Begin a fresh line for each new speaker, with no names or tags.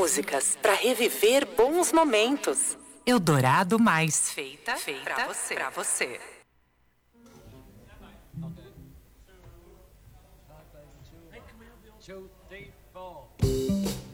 músicas para reviver bons momentos. Eldorado Mais. Feita pra você.
Two, three, four.